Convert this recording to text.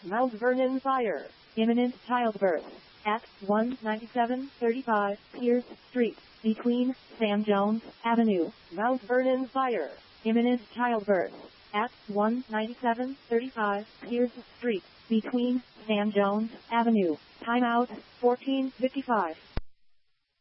Mount Vernon fire. Imminent childbirth. At 19735 Pierce Street, between Sam Jones Avenue. Mount Vernon fire. Imminent childbirth. At 19735 Pierce Street, between Sam Jones Avenue. Timeout 14:55.